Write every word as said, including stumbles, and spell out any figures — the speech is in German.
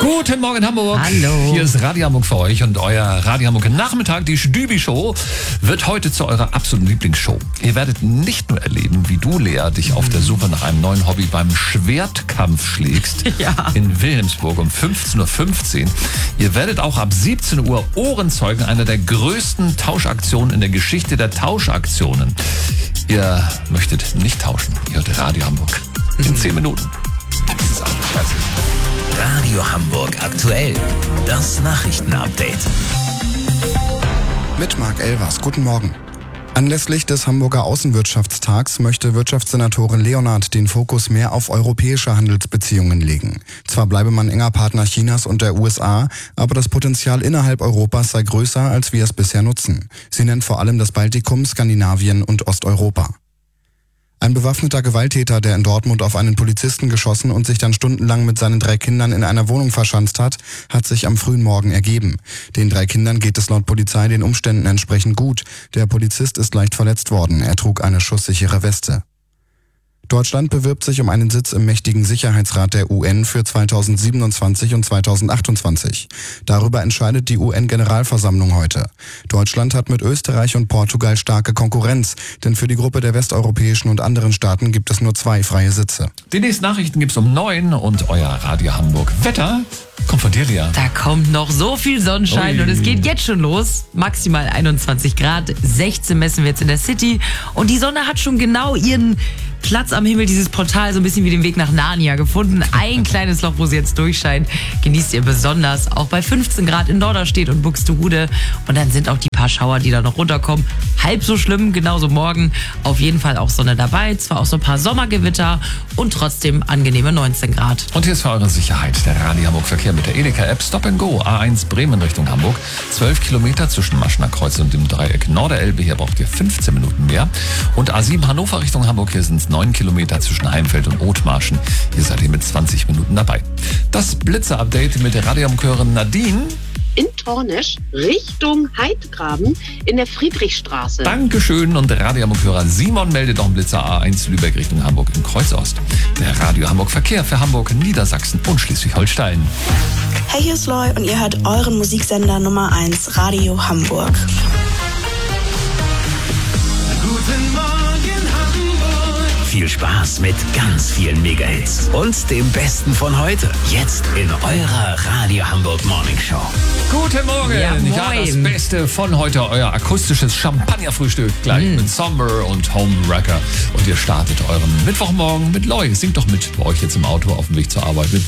Guten Morgen Hamburg. Hallo. Hier ist Radio Hamburg für euch und euer Radio Hamburg Nachmittag. Die Stübi-Show wird heute zu eurer absoluten Lieblingsshow. Ihr werdet nicht nur erleben, wie du, Lea, dich auf der Suche nach einem neuen Hobby beim Schwertkampf schlägst. Ja. In Wilhelmsburg um fünfzehn Uhr fünfzehn. Ihr werdet auch ab siebzehn Uhr Ohrenzeugen einer der größten Tauschaktionen in der Geschichte der Tauschaktionen. Ihr möchtet nicht tauschen. Ihr hört Radio Hamburg. In zehn Minuten. Das ist alles scheiße. Radio Hamburg aktuell. Das Nachrichtenupdate. Mit Marc Elvers. Guten Morgen. Anlässlich des Hamburger Außenwirtschaftstags möchte Wirtschaftssenatorin Leonhardt den Fokus mehr auf europäische Handelsbeziehungen legen. Zwar bleibe man enger Partner Chinas und der U S A, aber das Potenzial innerhalb Europas sei größer, als wir es bisher nutzen. Sie nennt vor allem das Baltikum, Skandinavien und Osteuropa. Ein bewaffneter Gewalttäter, der in Dortmund auf einen Polizisten geschossen und sich dann stundenlang mit seinen drei Kindern in einer Wohnung verschanzt hat, hat sich am frühen Morgen ergeben. Den drei Kindern geht es laut Polizei den Umständen entsprechend gut. Der Polizist ist leicht verletzt worden. Er trug eine schusssichere Weste. Deutschland bewirbt sich um einen Sitz im mächtigen Sicherheitsrat der U N für zweitausendsiebenundzwanzig und zweitausendachtundzwanzig. Darüber entscheidet die U N-Generalversammlung heute. Deutschland hat mit Österreich und Portugal starke Konkurrenz, denn für die Gruppe der westeuropäischen und anderen Staaten gibt es nur zwei freie Sitze. Die nächsten Nachrichten gibt's um neun und euer Radio Hamburg Wetter kommt von dir, Lea. Da kommt noch so viel Sonnenschein Ui. und es geht jetzt schon los. Maximal einundzwanzig Grad, sechzehn messen wir jetzt in der City. Und die Sonne hat schon genau ihren Platz am Himmel, dieses Portal, so ein bisschen wie den Weg nach Narnia gefunden. Ein kleines Loch, wo sie jetzt durchscheint, genießt ihr besonders. Auch bei fünfzehn Grad in Norderstedt und Buxtehude. Und dann sind auch die paar Schauer, die da noch runterkommen, halb so schlimm, genauso morgen. Auf jeden Fall auch Sonne dabei, zwar auch so ein paar Sommergewitter und trotzdem angenehme neunzehn Grad. Und hier ist für eure Sicherheit der Radio Hamburg Verkehr mit der Edeka-App Stop and Go. A eins Bremen Richtung Hamburg. zwölf Kilometer zwischen Maschner Kreuz und dem Dreieck Norderelbe. Hier braucht ihr fünfzehn Minuten mehr. Und A sieben Hannover Richtung Hamburg. Hier sind es neun Kilometer zwischen Heimfeld und Othmarschen. Hier seid ihr mit zwanzig Minuten dabei. Das Blitzer-Update mit der Radio Hamburg-Hörerin Nadine. In Tornesch Richtung Heidgraben in der Friedrichstraße. Dankeschön. Und der Radio Hamburg-Hörer Simon meldet noch einen Blitzer A eins Lübeck Richtung Hamburg im Kreuzost. Der Radio Hamburg Verkehr für Hamburg, Niedersachsen und Schleswig-Holstein. Hey, hier ist Loy und ihr hört euren Musiksender Nummer eins, Radio Hamburg. Guten Morgen Hamburg. Viel Spaß mit ganz vielen Megahits und dem Besten von heute. Jetzt in eurer Radio Hamburg Morning Show. Guten Morgen. Ja, moin. das Beste von heute, euer akustisches Champagnerfrühstück gleich Mm. mit Somber und Homewrecker. Und ihr startet euren Mittwochmorgen mit Loy. Singt doch mit bei euch jetzt im Auto auf dem Weg zur Arbeit mit